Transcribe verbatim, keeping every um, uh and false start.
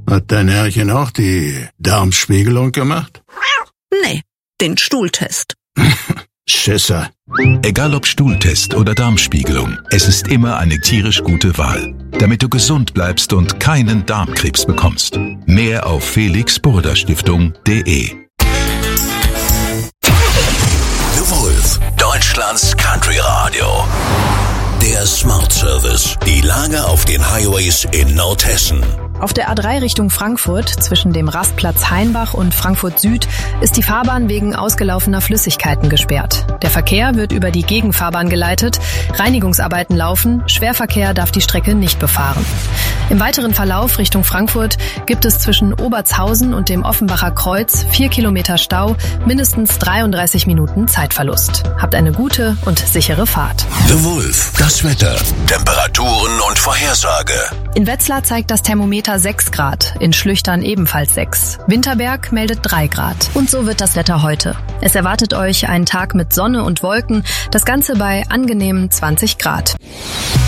Hat dein Herrchen auch die Darmspiegelung gemacht? Nee, den Stuhltest. Schisser. Egal ob Stuhltest oder Darmspiegelung, es ist immer eine tierisch gute Wahl, damit du gesund bleibst und keinen Darmkrebs bekommst. Mehr auf felix burda stiftung punkt de. The Wolf, Deutschlands Country Radio. Der Smart Service. Die Lage auf den Highways in Nordhessen. Auf der A drei Richtung Frankfurt, zwischen dem Rastplatz Hainbach und Frankfurt Süd, ist die Fahrbahn wegen ausgelaufener Flüssigkeiten gesperrt. Der Verkehr wird über die Gegenfahrbahn geleitet, Reinigungsarbeiten laufen, Schwerverkehr darf die Strecke nicht befahren. Im weiteren Verlauf Richtung Frankfurt gibt es zwischen Obertshausen und dem Offenbacher Kreuz vier Kilometer Stau, mindestens dreiunddreißig Minuten Zeitverlust. Habt eine gute und sichere Fahrt. The Wolf, das Wetter, Temperaturen und Vorhersage. In Wetzlar zeigt das Thermometer sechs Grad, in Schlüchtern ebenfalls sechs. Winterberg meldet drei Grad. Und so wird das Wetter heute. Es erwartet euch einen Tag mit Sonne und Wolken, das Ganze bei angenehmen zwanzig Grad.